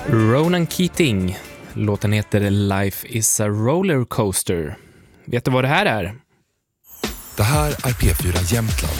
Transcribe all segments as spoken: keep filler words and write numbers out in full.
Ronan Keating. Låten heter Life is a roller coaster. Vet du vad det här är? Det här är P fyra Jämtland.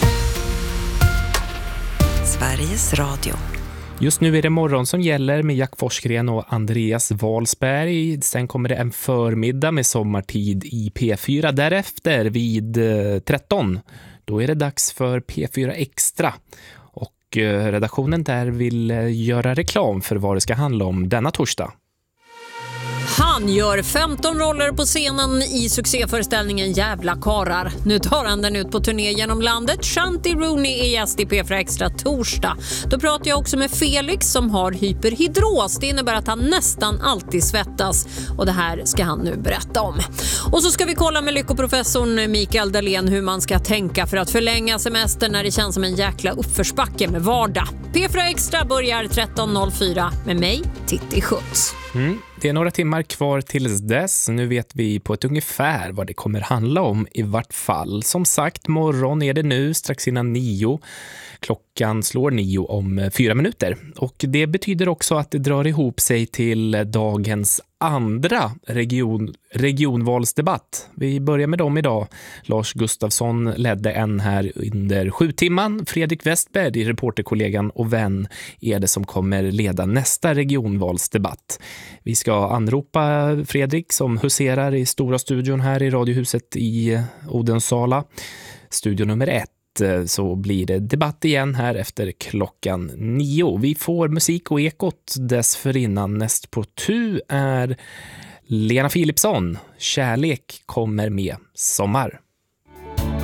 Sveriges Radio. Just nu är det morgon som gäller med Jack Forsgren och Andreas Wahlsberg. Sen kommer det en förmiddag med sommartid i P fyra. Därefter vid tretton, då är det dags för P fyra Extra. Och redaktionen där vill göra reklam för vad det ska handla om denna torsdag. Han gör femton roller på scenen i succéföreställningen Jävla karar. Nu tar han den ut på turné genom landet. Shanti Rooney är gäst i P fyra Extra torsdag. Då pratar jag också med Felix som har hyperhidros. Det innebär att han nästan alltid svettas. Och det här ska han nu berätta om. Och så ska vi kolla med lyckoprofessorn Mikael Dahlén hur man ska tänka för att förlänga semestern när det känns som en jäkla uppförsbacke med vardag. P fyra Extra börjar tretton noll fyra med mig, Titti Schutz. Mm, det är några timmar kvar tills dess. Nu vet vi på ett ungefär vad det kommer handla om i vart fall. Som sagt, morgon är det nu strax innan nio. Klockan slår nio om fyra minuter. Och det betyder också att det drar ihop sig till dagens andra region, regionvalsdebatt. Vi börjar med dem idag. Lars Gustafsson ledde en här under sju timman. Fredrik Westberg, reporterkollegan och vän, är det som kommer leda nästa regionvalsdebatt. Vi ska anropa Fredrik som huserar i stora studion här i Radiohuset i Odensala. Studio nummer ett. Så blir det debatt igen här efter klockan nio. Vi får musik och ekot dessförinnan. Näst på tu är Lena Philipsson. Kärlek kommer med sommar.